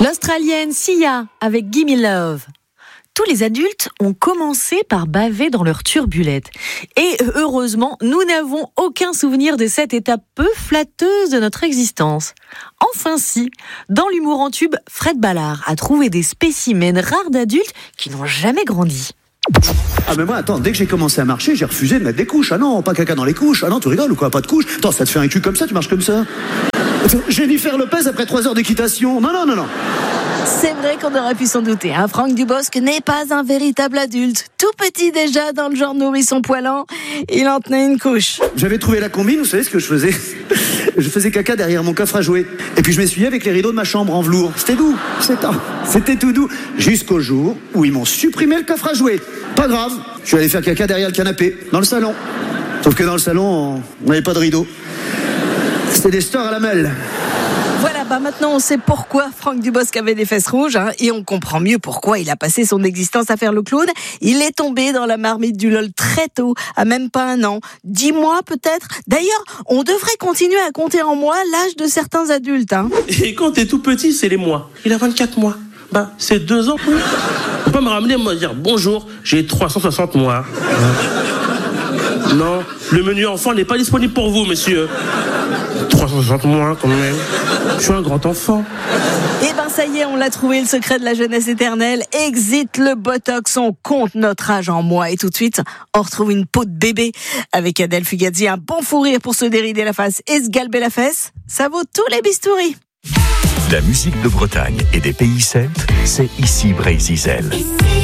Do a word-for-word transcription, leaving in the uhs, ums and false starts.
L'Australienne Sia avec Gimme Love. Tous les adultes ont commencé par baver dans leur turbulette. Et heureusement, nous n'avons aucun souvenir de cette étape peu flatteuse de notre existence. Enfin si, dans l'humour en tube, Fred Ballard a trouvé des spécimens rares d'adultes qui n'ont jamais grandi. Ah mais moi attends, dès que j'ai commencé à marcher, j'ai refusé de mettre des couches. Ah non, pas caca dans les couches. Ah non, tu rigoles ou quoi, pas de couches. Attends, ça te fait un cul comme ça, tu marches comme ça. Jennifer Lopez après trois heures d'équitation. Non, non, non, non. C'est vrai qu'on aurait pu s'en douter, hein. Franck Dubosc n'est pas un véritable adulte. Tout petit déjà, dans le genre nourrisson poilant, il en tenait une couche. J'avais trouvé la combine, vous savez ce que je faisais? Je faisais caca derrière mon coffre à jouets. Et puis je m'essuyais avec les rideaux de ma chambre en velours. C'était doux, c'était, c'était tout doux. Jusqu'au jour où ils m'ont supprimé le coffre à jouets. Pas grave, je suis allé faire caca derrière le canapé, dans le salon. Sauf que dans le salon, on n'avait pas de rideau. C'était des stores à la mêle. Voilà, bah maintenant on sait pourquoi Franck Dubosc avait des fesses rouges, hein, et on comprend mieux pourquoi il a passé son existence à faire le clown. Il est tombé dans la marmite du LOL très tôt, à même pas un an, dix mois peut-être. D'ailleurs, on devrait continuer à compter en mois l'âge de certains adultes. Hein. Et quand t'es tout petit, c'est les mois. Il a vingt-quatre mois. Bah, c'est deux ans. Faut pas me ramener, me dire bonjour, j'ai trois cent soixante mois. Non, le menu enfant n'est pas disponible pour vous, monsieur. trois cent soixante mois, quand même. Je suis un grand enfant. Eh ben, ça y est, on l'a trouvé, le secret de la jeunesse éternelle. Exit le botox, on compte notre âge en mois. Et tout de suite, on retrouve une peau de bébé. Avec Adèle Fugazzi, un bon fou rire pour se dérider la face et se galber la fesse. Ça vaut tous les bistouris. La musique de Bretagne et des pays celtes, c'est ici Brésil.